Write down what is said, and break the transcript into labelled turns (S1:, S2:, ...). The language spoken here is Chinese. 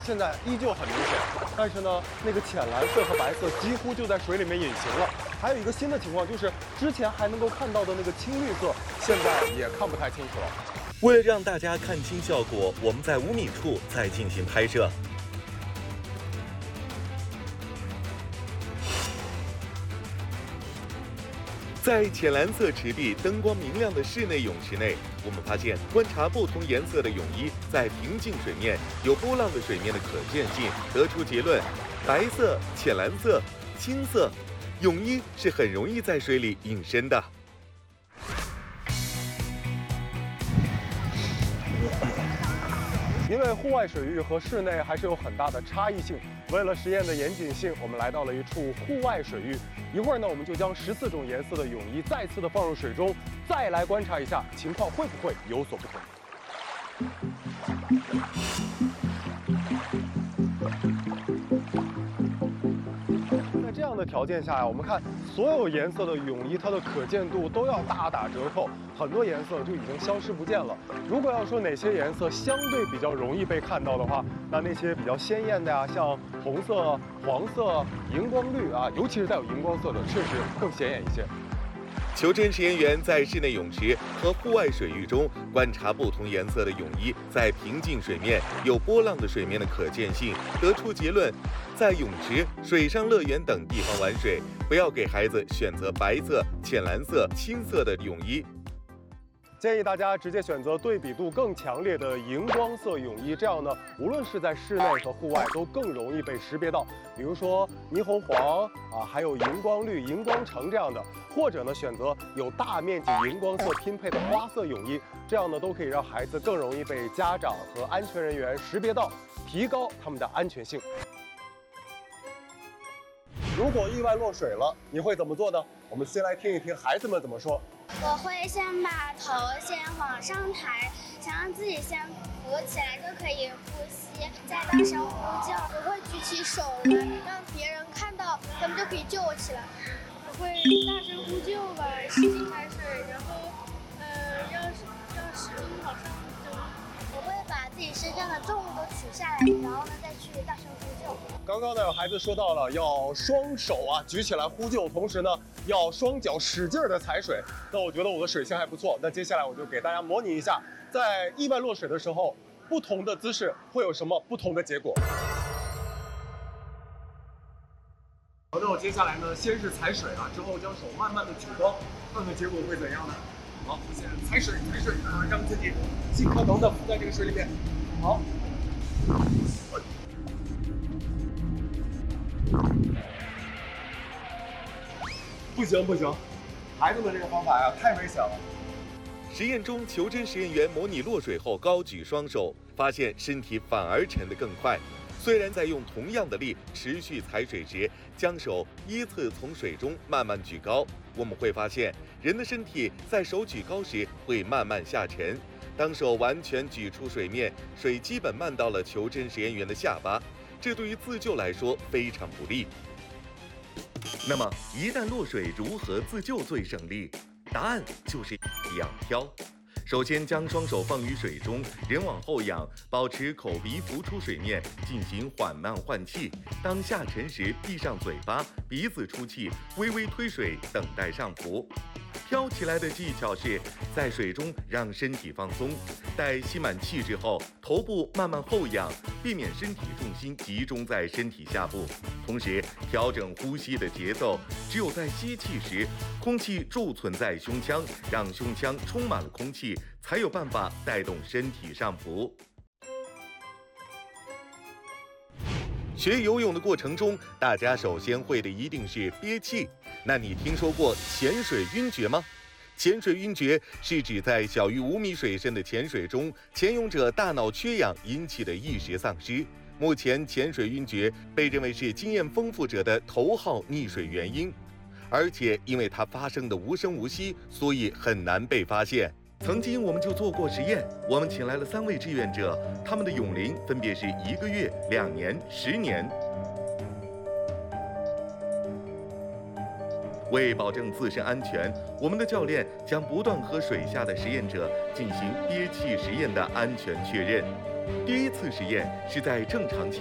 S1: 现在依旧很明显，但是呢，那个浅蓝色和白色几乎就在水里面隐形了。还有一个新的情况，就是之前还能够看到的那个青绿色，现在也看不太清楚了。
S2: 为了让大家看清效果，我们在5米处再进行拍摄。在浅蓝色池壁、灯光明亮的室内泳池内，我们发现观察不同颜色的泳衣在平静水面、有波浪的水面的可见性，得出结论：白色、浅蓝色、青色，泳衣是很容易在水里隐身的。
S1: 因为户外水域和室内还是有很大的差异性，为了实验的严谨性，我们来到了一处户外水域。一会儿呢，我们就将14种颜色的泳衣再次的放入水中，再来观察一下情况会不会有所不同。在这样的条件下呀，我们看所有颜色的泳衣，它的可见度都要大打折扣，很多颜色就已经消失不见了。如果要说哪些颜色相对比较容易被看到的话，那些比较鲜艳的呀，像红色、黄色、荧光绿啊，尤其是带有荧光色的，确实更显眼一些。
S2: 求真实验员在室内泳池和户外水域中观察不同颜色的泳衣在平静水面、有波浪的水面的可见性，得出结论：在泳池、水上乐园等地方玩水，不要给孩子选择白色、浅蓝色、青色的泳衣。
S1: 建议大家直接选择对比度更强烈的荧光色泳衣，这样呢，无论是在室内和户外都更容易被识别到。比如说霓虹黄啊，还有荧光绿、荧光橙这样的，或者呢选择有大面积荧光色拼配的花色泳衣，这样呢都可以让孩子更容易被家长和安全人员识别到，提高他们的安全性。如果意外落水了，你会怎么做呢？我们先来听一听孩子们怎么说。
S3: 我会先把头先往上抬，想让自己先浮起来就可以呼吸，再大声呼叫。我会举起手来，让别人看到，他们就可以救我起来。我会大声呼救吧，使劲抬水，然后要使劲往上扔。我会把自己身上的重物都取下来，然后呢再去大声呼救。
S1: 刚刚呢，有孩子说到了要双手举起来呼救，同时呢要双脚使劲的踩水。那我觉得我的水性还不错。那接下来我就给大家模拟一下，在意外落水的时候，不同的姿势会有什么不同的结果。好，那我接下来呢，先是踩水之后将手慢慢的举高，看看结果会怎样呢？好，我先踩水让自己尽可能的浮在这个水里面。好。不行，孩子们这个方法太危险了。
S2: 实验中，求真实验员模拟落水后高举双手，发现身体反而沉得更快。虽然在用同样的力持续踩水时，将手依次从水中慢慢举高，我们会发现人的身体在手举高时会慢慢下沉。当手完全举出水面，水基本漫到了求真实验员的下巴，这对于自救来说非常不利。那么，一旦落水，如何自救最省力？答案就是仰漂。首先将双手放于水中，人往后仰，保持口鼻浮出水面，进行缓慢换气。当下沉时，闭上嘴巴，鼻子出气，微微推水，等待上浮。飘起来的技巧是在水中让身体放松，待吸满气之后，头部慢慢后仰，避免身体重心集中在身体下部。同时调整呼吸的节奏，只有在吸气时，空气贮存在胸腔，让胸腔充满了空气，才有办法带动身体上浮。学游泳的过程中，大家首先会的一定是憋气。那你听说过潜水晕厥吗？潜水晕厥是指在小于5米水深的潜水中，潜泳者大脑缺氧引起的意识丧失。目前，潜水晕厥被认为是经验丰富者的头号溺水原因，而且因为它发生的无声无息，所以很难被发现。曾经我们就做过实验，我们请来了3位志愿者，他们的泳龄分别是1个月、2年、10年。为保证自身安全，我们的教练将不断和水下的实验者进行憋气实验的安全确认。 第一次实验是在正常情